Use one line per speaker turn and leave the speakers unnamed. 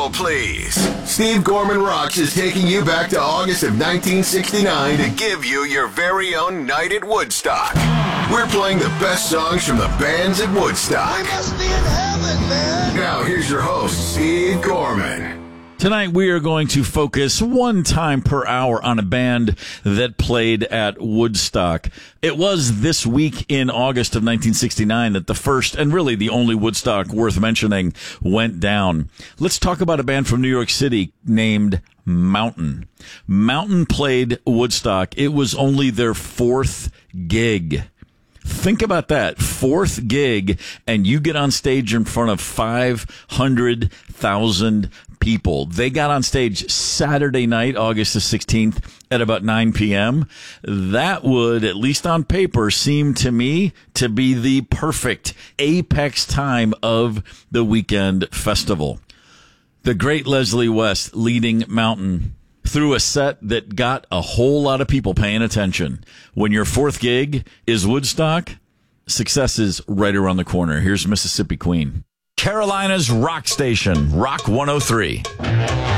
roll, please. Steve Gorman Rocks is taking you back to August of 1969 to give you your very own night at Woodstock. We're playing the best songs from the bands at Woodstock.
We must be in heaven, man.
Now, here's your host, Steve Gorman.
Tonight, we are going to focus one time per hour on a band that played at Woodstock. It was this week in August of 1969 that the first and really the only Woodstock worth mentioning went down. Let's talk about a band from New York City named Mountain. Mountain played Woodstock. It was only their fourth gig. Think about that. Fourth gig, and you get on stage in front of 500,000 people. They got on stage Saturday night, August the 16th at about 9 p.m. That would, at least on paper, seem to me to be the perfect apex time of the weekend festival. The great Leslie West leading Mountain through a set that got a whole lot of people paying attention. When your fourth gig is Woodstock, success is right around the corner. Here's Mississippi Queen. Carolina's rock station, Rock 103.